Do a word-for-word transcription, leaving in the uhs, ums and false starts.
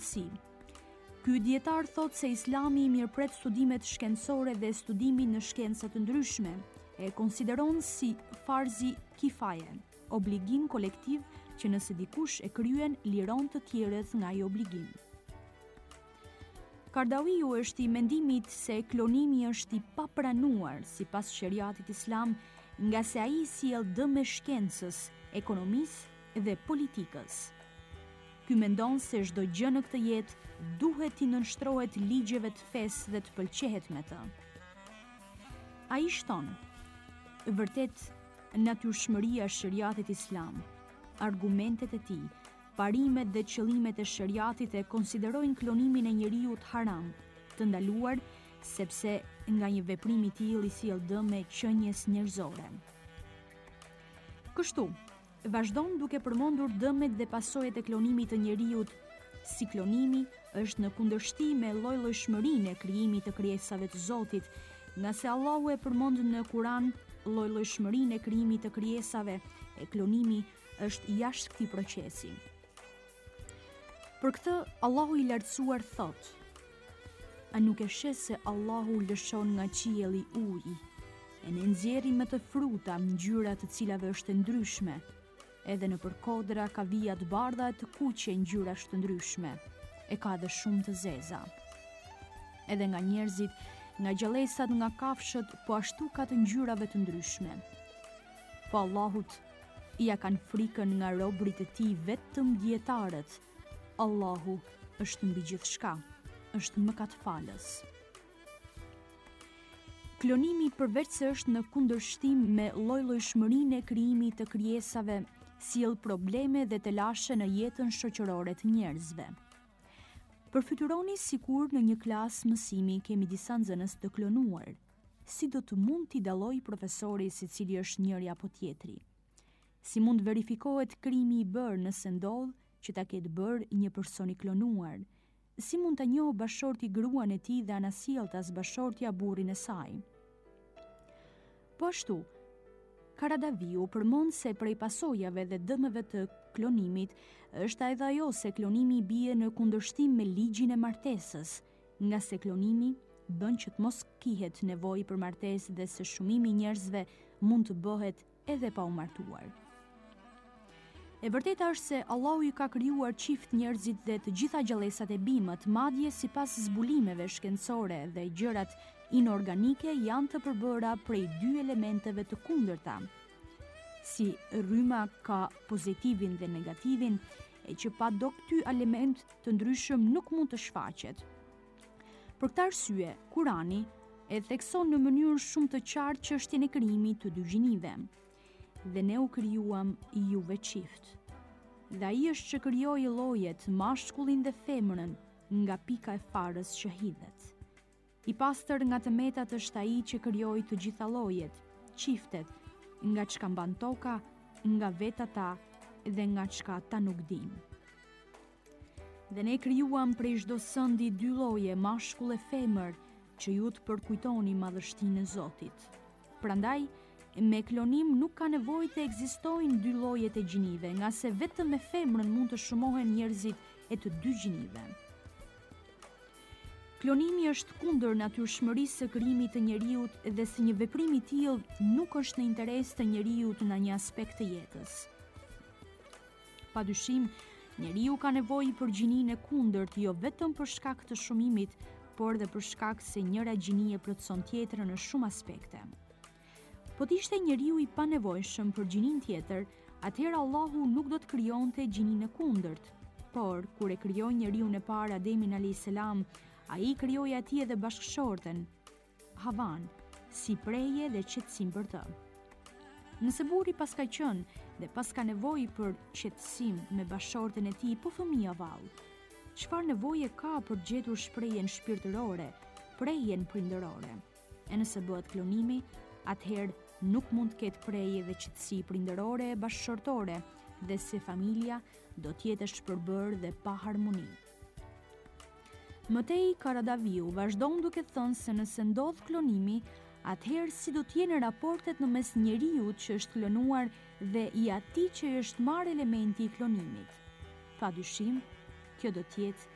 rëndësi. Ky dietar thot se Islami i mirëpret studimet shkencore dhe studimin në shkenca të ndryshme, e konsideron si farzi kifaje, obligim kolektiv që nëse dikush e kryen, liron të tjerët nga ai obligim. Kardawiu është i mendimit se klonimi është i papranuar sipas sheriatit islam, nga se ai sjell dëm shkencës, ekonomisë dhe politikës. Ky mendon se çdo gjë në këtë jetë duhet t'i nënshtrohet ligjeve të fesë dhe të pëlqehet me të. Ai shton: vërtet, natyrshmëria e sheriatit islam, argumentet e tij, parimet dhe qëllimet e sheriatit e konsiderojnë klonimin e njeriut haram, të ndaluar, sepse nga një veprim i tillë i sjell dëm me qenies njerëzore. Kështu, vazhdon duke përmendur dëmet dhe pasojat e klonimit të njeriut, si klonimi është në kundërshtim me lloj-llojshmërinë e krijimit të krijesave të Zotit, nga se Allahu e përmend në Kur'an lloj-llojshmërinë e krijimit të krijesave, e klonimi është jashtë këtij procesi. Për këtë, Allahu i lartësuar thot: a nuk e sheh se Allahu lëshon nga qielli ujë, e ne nxjerrim me të fruta ngjyra të cilave është e ndryshme, edhe në përkodra ka vija të bardha e të kuqe ngjyrash të ndryshme, e ka dhe shumë të zeza. Edhe nga njerëzit, nga gjallësat, nga kafshët, po ashtu ka të ngjyrave të ndryshme. Po Allahut ja kanë frikën nga robërit e tij vetëm dietarët. Allahu është mbi gjithçka, është mëkatfalës. Klonimi përveç se është në kundërshtim me lloj-llojshmërinë e krijimit të krijesave, sjell probleme dhe telashe në jetën shoqërore të njerëzve. Përfytyroni sikur në një klasë mësimi kemi disa nxënës të klonuar. Si do të mund t'i dalloj profesori se cili është njëri apo tjetri? Si mund verifikohet krijimi i bërë nëse ndodh që ta ketë bërë një person i klonuar? Si mund ta njohë bashorti gruan e tij dhe anasjelltas bashortja burrin e saj? Po ashtu, Karadaviu përmend se prej pasojave dhe dëmeve të klonimit është edhe ajo se klonimi bie në kundërshtim me ligjin e martesës, nga se klonimi bën që të mos kihet nevojë për martesë dhe se shumimi i njerëzve mund të bëhet edhe pa u martuar. E vërteta është se Allahu i ka krijuar çift njerëzit dhe të gjitha gjallësat e bimët, madje sipas zbulimeve shkencore dhe gjërat inorganike janë të përbëra prej dy elementeve të kundërta. Si rryma ka pozitivin dhe negativin, e që pa do këty element të ndryshëm nuk mund të shfaqet. Për këtë arsye, Kurani e thekson në mënyrë shumë të qartë çështjen e krijimit të dy gjinive. Dhe ne u krijuam juve çift. Dhe ai është që krijoi llojet, mashkullin dhe femrën, nga pika e farës që hidhet. I pastër nga tëmetat është ai që krijoi të gjitha llojet, çiftet, nga çka mban toka, nga vetë ata dhe nga çka ata nuk dinë. Dhe ne krijuam prej çdo sëndi dy lloje, mashkull e femër, që ju të përkujtoni madhështinë e Zotit. Prandaj, me klonim nuk ka nevojë të ekzistojnë dy llojet e gjinive, nga se vetëm me femrën mund të shumohen njerëzit e të dy gjinive. Klonimi është kundër natyrshmërisë së krijimit të njeriut dhe si një veprim i tillë nuk është në interes të njeriut në një aspekt të jetës. Padyshim, njeriu ka nevojë për gjininë e kundërt, jo vetëm për shkak të shumimit, por dhe për shkak se njëra gjini e plotëson tjetrën në shumë aspekte. Po t'ishte njeriu i panevojshëm për gjinin tjetër, atëherë Allahu nuk do të krijonte gjinin e kundërt. Por kur e krijoi njeriu e parë Ademin alayhis salam, ai krijoi atij edhe bashkëshorten, Havan, si preje dhe qetësim për të. Nëse burri pas ka qenë dhe pas ka nevojë për qetësim me bashkëshorten e tij, po fëmia vallë, çfarë nevoje ka për gjetur shprehjen shpirtërore, prejen prindërore? E nëse bëhet klonimi, atëherë nuk mund të ketë preje dhe qetësi prindërore e bashkëshortore, dhe se familja do t'jetë e shpërbërë dhe pa harmoni. Mëtej Karadaviu vazhdon duke thënë se nëse ndodh klonimi, atëherë si do t'jenë raportet në mes njeriut që është klonuar dhe i atij që është marrë elementi i klonimit. Padyshim, kjo do t'jetë